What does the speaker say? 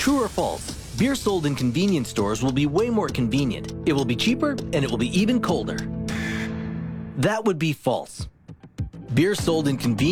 True or false? Beer sold in convenience stores will be way more convenient. It will be cheaper, and it will be even colder. That would be false. Beer sold in convenience